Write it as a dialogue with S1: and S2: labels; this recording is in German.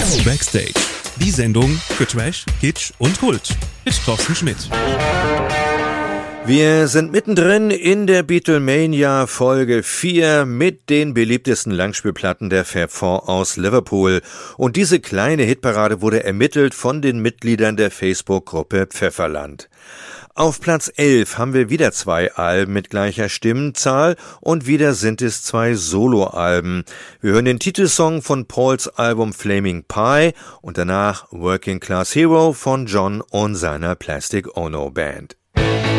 S1: Backstage, die Sendung für Trash, Kitsch und Kult mit Thorsten Schmidt.
S2: Wir sind mittendrin in der Beatlemania Folge 4 mit den beliebtesten Langspielplatten der Fab Four aus Liverpool. Und diese kleine Hitparade wurde ermittelt von den Mitgliedern der Facebook-Gruppe Pfefferland. Auf Platz 11 haben wir wieder 2 Alben mit gleicher Stimmenzahl und wieder sind es 2 Soloalben. Wir hören den Titelsong von Pauls Album Flaming Pie und danach Working Class Hero von John und seiner Plastic Ono Band.